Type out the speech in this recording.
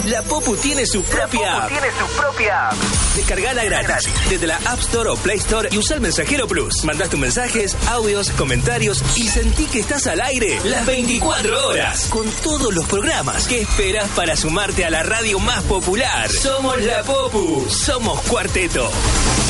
La Popu tiene su propia app. Descargala gratis desde la App Store o Play Store y usa el Mensajero Plus. Mandás tus mensajes, audios, comentarios y sentí que estás al aire las 24 horas con todos los programas. ¿Qué esperas para sumarte a la radio más popular? Somos La Popu, somos Cuarteto.